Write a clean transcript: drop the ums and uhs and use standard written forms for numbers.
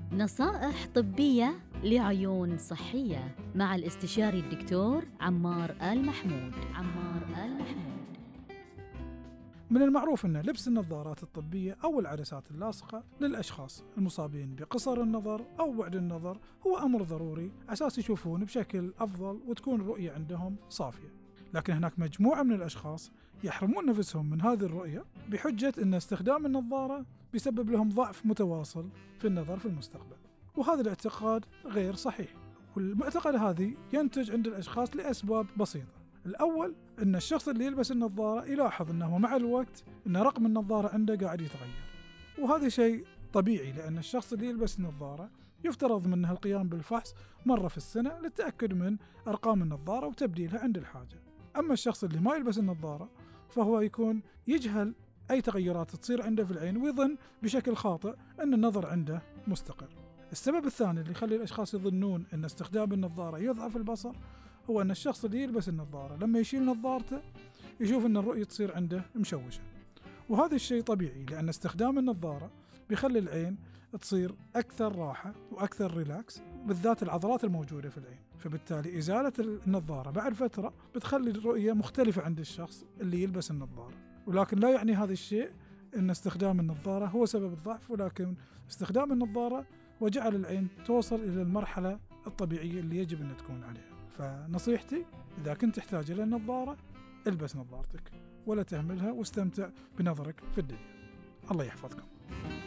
نصائح طبية لعيون صحية مع الاستشاري الدكتور عمار آل محمود. من المعروف أن لبس النظارات الطبية أو العدسات اللاصقة للأشخاص المصابين بقصر النظر أو بعد النظر هو أمر ضروري أساس يشوفون بشكل أفضل وتكون الرؤية عندهم صافية. لكن هناك مجموعة من الأشخاص يحرمون نفسهم من هذه الرؤية بحجة أن استخدام النظارة بيسبب لهم ضعف متواصل في النظر في المستقبل، وهذا الاعتقاد غير صحيح. والمعتقد هذه ينتج عند الأشخاص لأسباب بسيطة. الأول أن الشخص اللي يلبس النظارة يلاحظ أنه مع الوقت أن رقم النظارة عنده قاعد يتغير، وهذا شيء طبيعي لأن الشخص اللي يلبس النظارة يفترض منه القيام بالفحص مرة في السنة للتأكد من أرقام النظارة وتبديلها عند الحاجة. أما الشخص اللي ما يلبس النظارة فهو يكون يجهل أي تغيرات تصير عنده في العين ويظن بشكل خاطئ أن النظر عنده مستقر. السبب الثاني اللي يخلي الأشخاص يظنون أن استخدام النظارة يضعف البصر هو أن الشخص اللي يلبس النظارة لما يشيل نظارته يشوف أن الرؤية تصير عنده مشوشة، وهذا الشيء طبيعي لأن استخدام النظارة بيخلي العين تصير أكثر راحة وأكثر ريلاكس، بالذات العضلات الموجودة في العين، فبالتالي إزالة النظارة بعد فترة بتخلي الرؤية مختلفة عند الشخص اللي يلبس النظارة. ولكن لا يعني هذا الشيء أن استخدام النظارة هو سبب الضعف، ولكن استخدام النظارة وجعل العين توصل إلى المرحلة الطبيعية اللي يجب أن تكون عليها. فنصيحتي إذا كنت تحتاج إلى النظارة البس نظارتك ولا تهملها واستمتع بنظرك في الدنيا. الله يحفظكم.